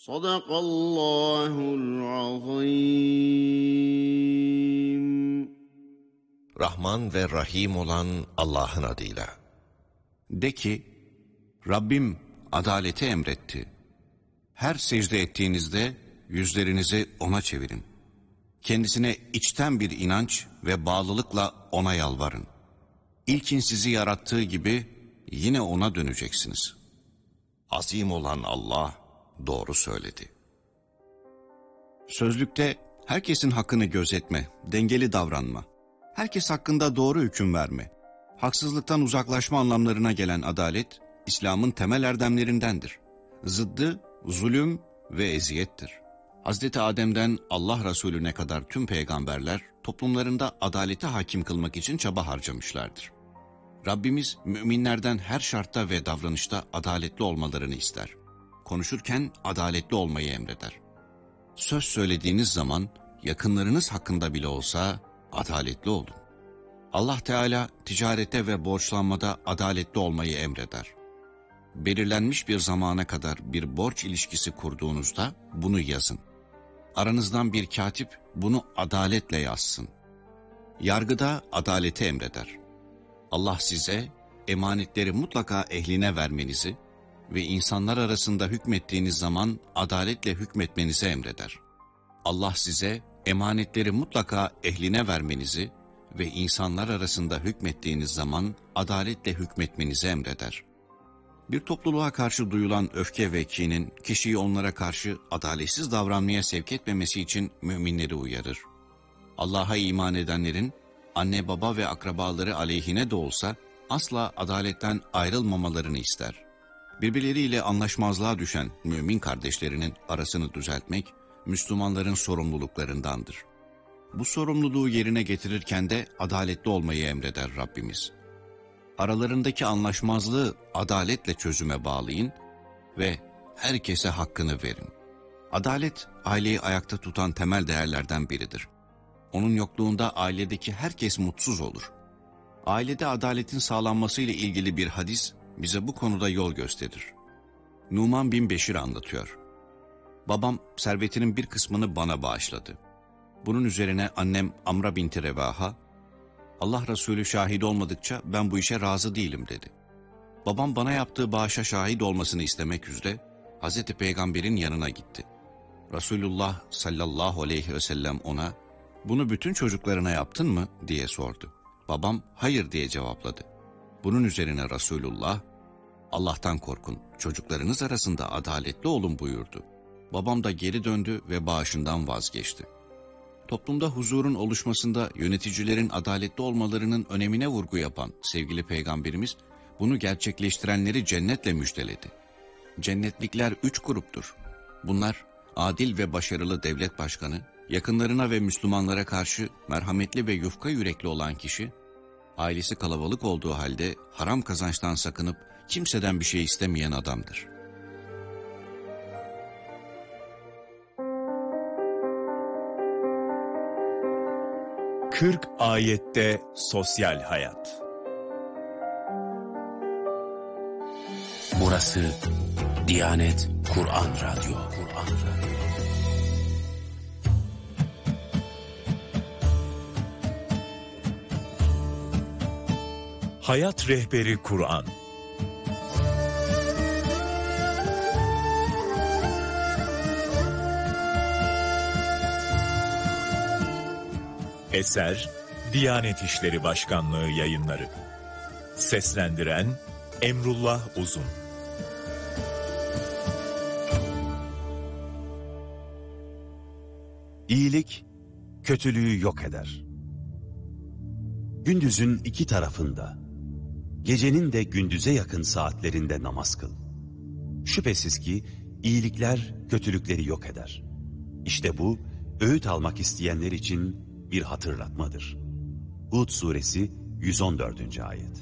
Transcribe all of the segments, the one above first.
Sadakallahul azim. Rahman ve Rahim olan Allah'ın adıyla. De ki, Rabbim adaleti emretti. Her secde ettiğinizde yüzlerinizi O'na çevirin. Kendisine içten bir inanç ve bağlılıkla O'na yalvarın. İlkin sizi yarattığı gibi yine O'na döneceksiniz. Azim olan Allah doğru söyledi. Sözlükte herkesin hakkını gözetme, dengeli davranma, herkes hakkında doğru hüküm verme, haksızlıktan uzaklaşma anlamlarına gelen adalet, İslam'ın temel erdemlerindendir. Zıddı, zulüm ve eziyettir. Hazreti Adem'den Allah Resulüne kadar tüm peygamberler toplumlarında adaleti hakim kılmak için çaba harcamışlardır. Rabbimiz müminlerden her şartta ve davranışta adaletli olmalarını ister. Konuşurken adaletli olmayı emreder. Söz söylediğiniz zaman yakınlarınız hakkında bile olsa adaletli olun. Allah Teala ticarete ve borçlanmada adaletli olmayı emreder. Belirlenmiş bir zamana kadar bir borç ilişkisi kurduğunuzda bunu yazın. Aranızdan bir katip bunu adaletle yazsın. Yargıda adaleti emreder. Allah size emanetleri mutlaka ehline vermenizi ve insanlar arasında hükmettiğiniz zaman adaletle hükmetmenizi emreder. Allah size emanetleri mutlaka ehline vermenizi ve insanlar arasında hükmettiğiniz zaman adaletle hükmetmenizi emreder. Bir topluluğa karşı duyulan öfke ve kinin kişiyi onlara karşı adaletsiz davranmaya sevk etmemesi için müminleri uyarır. Allah'a iman edenlerin anne baba ve akrabaları aleyhine de olsa asla adaletten ayrılmamalarını ister. Birbirleriyle anlaşmazlığa düşen mümin kardeşlerinin arasını düzeltmek Müslümanların sorumluluklarındandır. Bu sorumluluğu yerine getirirken de adaletli olmayı emreder Rabbimiz. Aralarındaki anlaşmazlığı adaletle çözüme bağlayın ve herkese hakkını verin. Adalet, aileyi ayakta tutan temel değerlerden biridir. Onun yokluğunda ailedeki herkes mutsuz olur. Ailede adaletin sağlanmasıyla ilgili bir hadis bize bu konuda yol gösterir. Numan bin Beşir anlatıyor. Babam servetinin bir kısmını bana bağışladı. Bunun üzerine annem Amra binti Revaha, Allah Resulü şahit olmadıkça ben bu işe razı değilim dedi. Babam bana yaptığı bağışa şahit olmasını istemek üzere Hazreti Peygamber'in yanına gitti. Resulullah sallallahu aleyhi ve sellem ona, bunu bütün çocuklarına yaptın mı diye sordu. Babam hayır diye cevapladı. Bunun üzerine Resulullah, Allah'tan korkun, çocuklarınız arasında adaletli olun buyurdu. Babam da geri döndü ve bağışından vazgeçti. Toplumda huzurun oluşmasında yöneticilerin adaletli olmalarının önemine vurgu yapan sevgili Peygamberimiz, bunu gerçekleştirenleri cennetle müjdeledi. Cennetlikler 3 gruptur. Bunlar adil ve başarılı devlet başkanı, yakınlarına ve Müslümanlara karşı merhametli ve yufka yürekli olan kişi, ailesi kalabalık olduğu halde haram kazançtan sakınıp kimseden bir şey istemeyen adamdır. Kırk ayette sosyal hayat. Burası Diyanet Kur'an Radyo. Hayat Rehberi Kur'an. Eser Diyanet İşleri Başkanlığı Yayınları. Seslendiren Emrullah Uzun. İyilik, kötülüğü yok eder. Gündüzün 2 tarafında, gecenin de gündüze yakın saatlerinde namaz kıl. Şüphesiz ki iyilikler kötülükleri yok eder. İşte bu, öğüt almak isteyenler için bir hatırlatmadır. Hud suresi 114. ayet.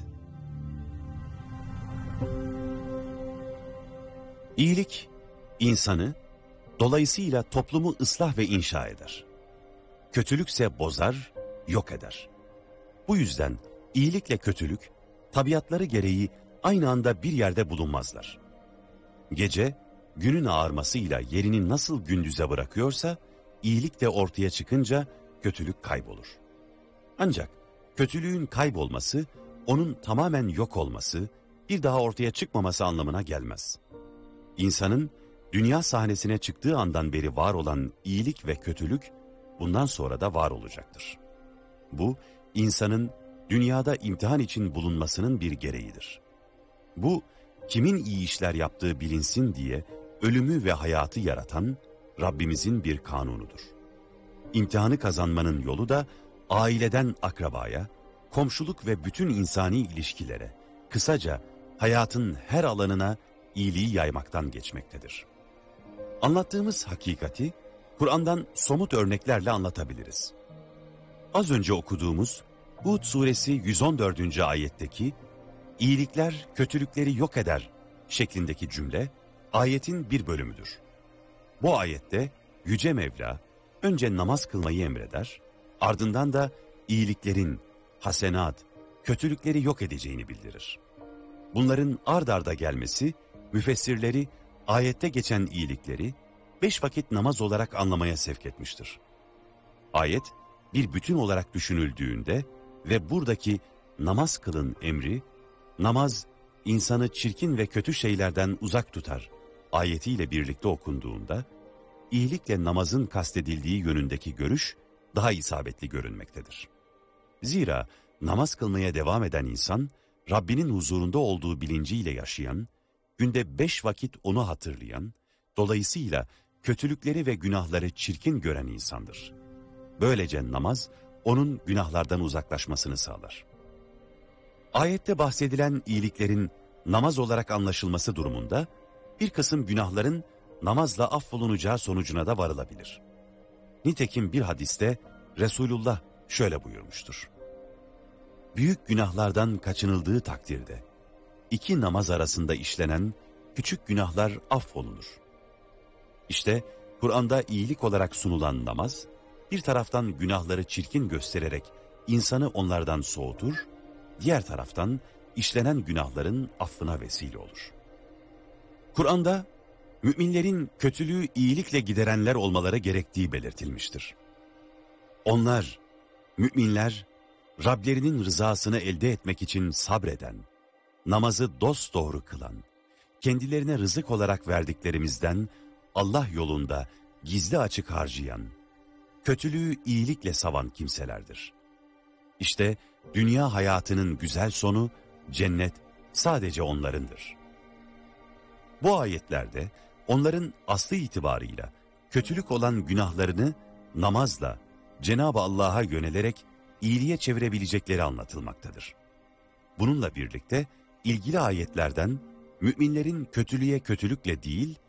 İyilik, insanı, dolayısıyla toplumu ıslah ve inşa eder. Kötülükse bozar, yok eder. Bu yüzden iyilikle kötülük, tabiatları gereği aynı anda bir yerde bulunmazlar. Gece, günün ağarmasıyla yerini nasıl gündüze bırakıyorsa, iyilik de ortaya çıkınca kötülük kaybolur. Ancak kötülüğün kaybolması, onun tamamen yok olması, bir daha ortaya çıkmaması anlamına gelmez. İnsanın dünya sahnesine çıktığı andan beri var olan iyilik ve kötülük, bundan sonra da var olacaktır. Bu, insanın dünyada imtihan için bulunmasının bir gereğidir. Bu, kimin iyi işler yaptığı bilinsin diye ölümü ve hayatı yaratan Rabbimizin bir kanunudur. İmtihanı kazanmanın yolu da aileden akrabaya, komşuluk ve bütün insani ilişkilere, kısaca hayatın her alanına iyiliği yaymaktan geçmektedir. Anlattığımız hakikati Kur'an'dan somut örneklerle anlatabiliriz. Az önce okuduğumuz Hud suresi 114. ayetteki iyilikler kötülükleri yok eder şeklindeki cümle ayetin bir bölümüdür. Bu ayette Yüce Mevla önce namaz kılmayı emreder, ardından da iyiliklerin, hasenat, kötülükleri yok edeceğini bildirir. Bunların ard arda gelmesi müfessirleri ayette geçen iyilikleri 5 vakit namaz olarak anlamaya sevk etmiştir. Ayet bir bütün olarak düşünüldüğünde ve buradaki namaz kılın emri, namaz insanı çirkin ve kötü şeylerden uzak tutar ayetiyle birlikte okunduğunda, iyilikle namazın kastedildiği yönündeki görüş daha isabetli görünmektedir. Zira namaz kılmaya devam eden insan, Rabbinin huzurunda olduğu bilinciyle yaşayan, günde 5 vakit onu hatırlayan, dolayısıyla kötülükleri ve günahları çirkin gören insandır. Böylece namaz, onun günahlardan uzaklaşmasını sağlar. Ayette bahsedilen iyiliklerin namaz olarak anlaşılması durumunda, bir kısım günahların namazla affolunacağı sonucuna da varılabilir. Nitekim bir hadiste Resulullah şöyle buyurmuştur: büyük günahlardan kaçınıldığı takdirde, 2 namaz arasında işlenen küçük günahlar affolunur. İşte Kur'an'da iyilik olarak sunulan namaz, bir taraftan günahları çirkin göstererek insanı onlardan soğutur, diğer taraftan işlenen günahların affına vesile olur. Kur'an'da müminlerin kötülüğü iyilikle giderenler olmaları gerektiği belirtilmiştir. Onlar, müminler, Rablerinin rızasını elde etmek için sabreden, namazı dosdoğru kılan, kendilerine rızık olarak verdiklerimizden Allah yolunda gizli açık harcayan, kötülüğü iyilikle savan kimselerdir. İşte dünya hayatının güzel sonu, cennet sadece onlarındır. Bu ayetlerde onların aslı itibarıyla kötülük olan günahlarını namazla Cenab-ı Allah'a yönelerek iyiliğe çevirebilecekleri anlatılmaktadır. Bununla birlikte ilgili ayetlerden müminlerin kötülüğe kötülükle değil,